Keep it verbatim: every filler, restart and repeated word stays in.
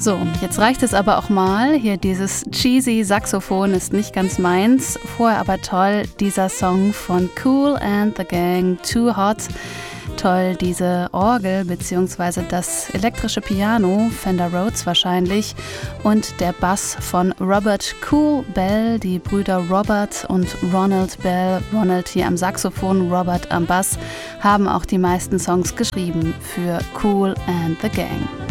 So, jetzt reicht es aber auch mal. Hier dieses cheesy Saxophon ist nicht ganz meins. Vorher aber toll, dieser Song von Kool and the Gang, Too Hot. Toll, diese Orgel bzw. das elektrische Piano, Fender Rhodes wahrscheinlich, und der Bass von Robert Kool Bell, die Brüder Robert und Ronald Bell, Ronald hier am Saxophon, Robert am Bass, haben auch die meisten Songs geschrieben für Kool and the Gang.